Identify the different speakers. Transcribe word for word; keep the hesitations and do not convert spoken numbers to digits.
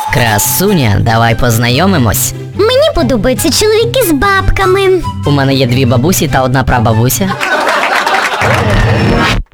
Speaker 1: Красуня, давай познайомимось.
Speaker 2: Мені подобаються чоловіки з бабками.
Speaker 1: У мене є дві бабусі та одна прабабуся.